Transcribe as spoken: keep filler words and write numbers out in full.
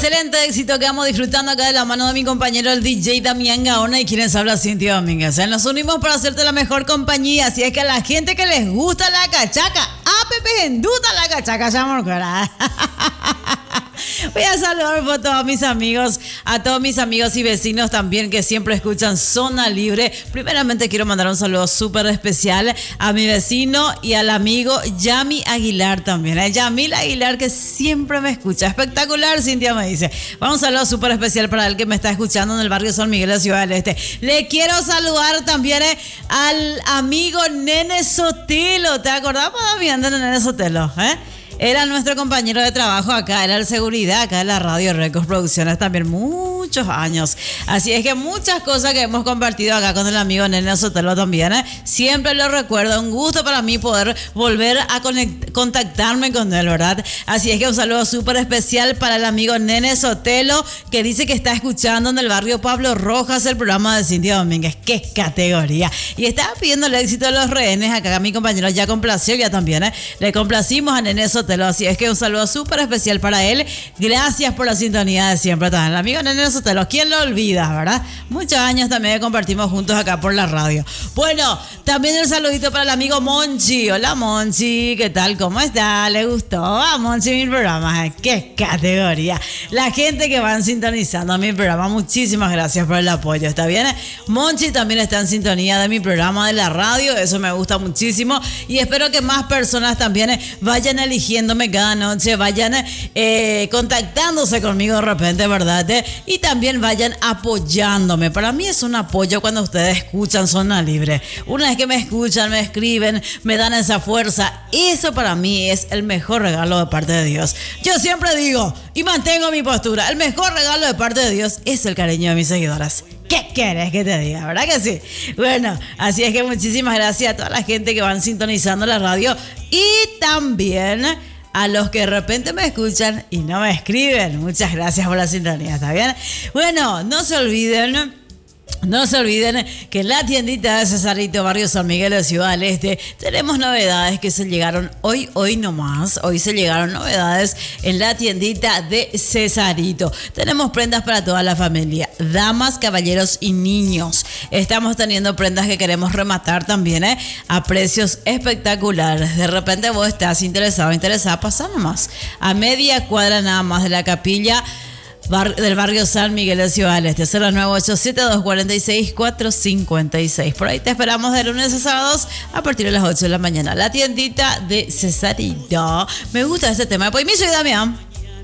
Excelente éxito que vamos disfrutando acá de la mano de mi compañero el D J Damián Gaona y quienes habla Cintia Domínguez. ¿eh? Nos unimos para hacerte la mejor compañía, así es que a la gente que les gusta la cachaca, a Pepe Enduta la cachaca, ya morcora. Voy a saludar a todos mis amigos, a todos mis amigos y vecinos también que siempre escuchan Zona Libre. Primeramente quiero mandar un saludo súper especial a mi vecino y al amigo Yami Aguilar también. A Yamil Aguilar que siempre me escucha. Espectacular, Cintia me dice. Vamos a un saludo súper especial para el que me está escuchando en el barrio San Miguel de Ciudad del Este. Le quiero saludar también eh, al amigo Nene Sotelo. ¿Te acordás, Damián, de Nene Sotelo? ¿Eh? Era nuestro compañero de trabajo acá, era el seguridad acá en la Radio Records Producciones también muchos años. Así es que muchas cosas que hemos compartido acá con el amigo Nene Sotelo también, ¿eh? Siempre lo recuerdo, un gusto para mí poder volver a conect- contactarme con él, ¿verdad? Así es que un saludo súper especial para el amigo Nene Sotelo, que dice que está escuchando en el barrio Pablo Rojas el programa de Cintia Domínguez. ¡Qué categoría! Y estaba pidiendo el éxito de los rehenes, acá mi compañero ya complació, ya también, ¿eh? Le complacimos a Nene Sotelo. Así es que un saludo súper especial para él. Gracias por la sintonía de siempre también. El amigo Nene Sotelo, ¿quién lo olvida, verdad? Muchos años también compartimos juntos acá por la radio. Bueno, también un saludito para el amigo Monchi. Hola Monchi, ¿qué tal? ¿Cómo está? ¿Le gustó a Monchi mi programa? ¡Qué categoría! La gente que van sintonizando mi programa, muchísimas gracias por el apoyo, ¿está bien? Monchi también está en sintonía de mi programa de la radio, eso me gusta muchísimo y espero que más personas también vayan eligiendo cada noche, vayan eh, contactándose conmigo de repente, ¿verdad? Eh? Y también vayan apoyándome. Para mí es un apoyo cuando ustedes escuchan Zona Libre. Una vez que me escuchan, me escriben, me dan esa fuerza. Eso para mí es el mejor regalo de parte de Dios. Yo siempre digo y mantengo mi postura. El mejor regalo de parte de Dios es el cariño de mis seguidoras. ¿Qué quieres que te diga? ¿Verdad que sí? Bueno, así es que muchísimas gracias a toda la gente que van sintonizando la radio y también a los que de repente me escuchan y no me escriben. Muchas gracias por la sintonía, ¿está bien? Bueno, no se olviden... No se olviden que en la tiendita de Cesarito, barrio San Miguel de Ciudad del Este, tenemos novedades que se llegaron hoy, hoy nomás. Hoy se llegaron novedades en la tiendita de Cesarito. Tenemos prendas para toda la familia, damas, caballeros y niños. Estamos teniendo prendas que queremos rematar también, ¿eh? A precios espectaculares. De repente vos estás interesado, interesada, pasá nomás. A media cuadra nada más de la capilla Bar- del barrio San Miguel de Ciudad del Este, cero nueve ocho siete, dos cuatro seis, cuatro cinco seis. Por ahí te esperamos de lunes a sábados a partir de las ocho de la mañana. La tiendita de Cesarito. Me gusta ese tema. Pues mi soy Damián.